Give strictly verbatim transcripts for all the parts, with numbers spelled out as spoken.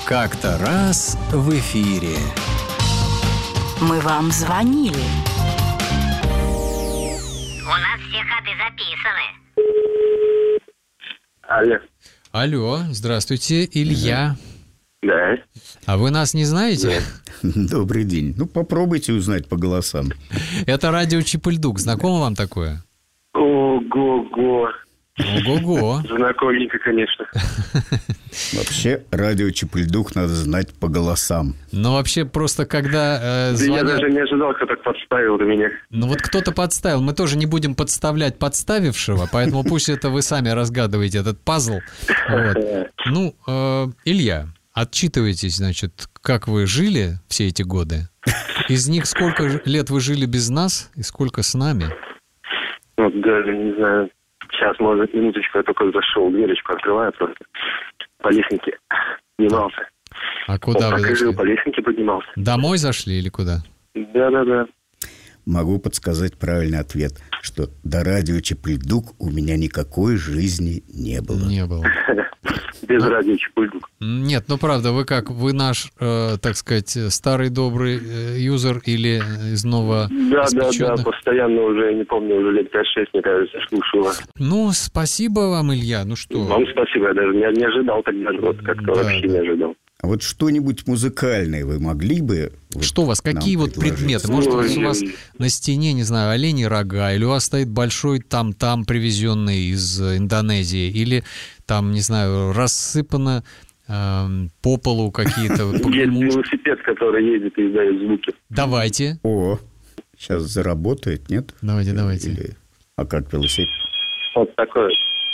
Как-то раз в эфире. Мы вам звонили. У нас все ходы записаны. Алло. Алло, здравствуйте, Илья. Да. А вы нас не знаете? Добрый день. Ну, попробуйте узнать по голосам. Это радио Чип-и-Ль-Дук. Знакомо вам такое? Ого-го. Ого-го. Знакоменько, конечно. Вообще, радио Чип-и-Ль-Дук надо знать по голосам. Ну, вообще, просто когда э, Да звонят... я даже не ожидал, кто так подставил до меня. Ну, вот кто-то подставил. Мы тоже не будем подставлять подставившего, поэтому пусть это вы сами разгадываете этот пазл. Вот. Ну, э, Илья, отчитывайтесь, значит, как вы жили все эти годы. Из них сколько лет вы жили без нас и сколько с нами? Вот даже не знаю. Сейчас, может, минуточку, я только зашел, дверочку открываю просто. По лестнике поднимался. А куда вот, вы так и жил, зашли? по лестнике поднимался. Домой зашли или куда? Да-да-да. Могу подсказать правильный ответ, что до радио Чип-и-Ль-Дук у меня никакой жизни не было. Не было. Без радио Чип-и-Ль-Дук. Нет, ну правда, вы как? Вы наш, э, так сказать, старый добрый э, юзер или из ново Да-да-да, постоянно уже, не помню, уже лет пять-шесть, мне кажется, слушаю вас. Ну, спасибо вам, Илья, ну что? Вам спасибо, я даже не, не ожидал тогда, вот как-то Да, вообще да. не ожидал. А вот что-нибудь музыкальное вы могли бы... вот Что у вас, какие нам вот предложить? предметы? Может, Ой, у вас ой. на стене, не знаю, оленьи рога, или у вас стоит большой там-там, привезенный из э, Индонезии, или там, не знаю, рассыпано эм, по полу какие-то... вот, по- Есть велосипед, который едет и издает звуки. Давайте, О, сейчас заработает, нет? давайте, давайте. Или- А как велосипед? Вот такое.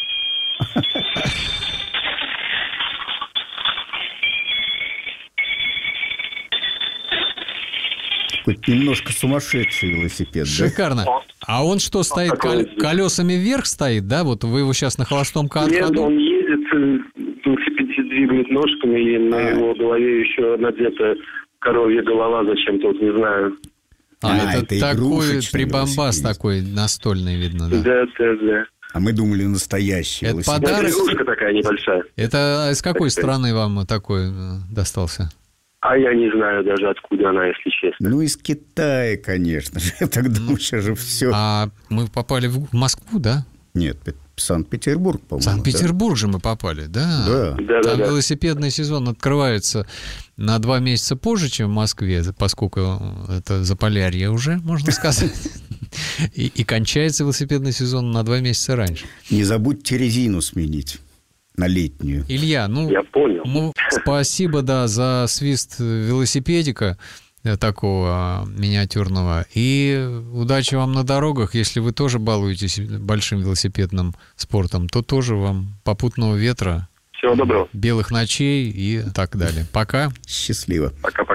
Хоть немножко сумасшедший велосипед, да? Шикарно. А он что, стоит такой кол- колесами вверх стоит, да? Вот вы его сейчас на холостом ка- Нет, ходу? он едет, э, велосипед двигает ножками, и на А. его голове еще надета коровья голова зачем-то, вот не знаю. А, А, это, это такой игрушечный прибамбас велосипед. такой настольный, видно, да. Да, да, да. А мы думали, настоящий Это велосипед. Ну, это подарок? игрушка такая небольшая. Это из какой Так сказать. страны вам такой э, достался? А я не знаю даже, откуда она, если честно. Ну, из Китая, конечно же. Тогда Ну, сейчас же все... А мы попали в Москву, да? Нет, в Санкт-Петербург, В по-моему. Санкт-Петербург же мы попали, да? Да. Да, Там да, да. велосипедный сезон открывается на два месяца позже, чем в Москве, поскольку это Заполярье уже, можно сказать. И, и кончается велосипедный сезон на два месяца раньше. Не забудьте резину сменить на летнюю. Илья, ну, Я понял. ну, спасибо, да, за свист велосипедика э, такого э, миниатюрного. И удачи вам на дорогах. Если вы тоже балуетесь большим велосипедным спортом, то тоже вам попутного ветра, Всего доброго. белых ночей и так далее. Пока. Счастливо. Пока-пока.